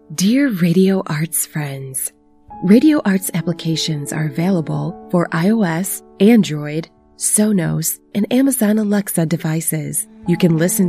Dear Radio Arts friends, Radio Arts applications are available for iOS, Android, Sonos, and Amazon Alexa devices. You can listen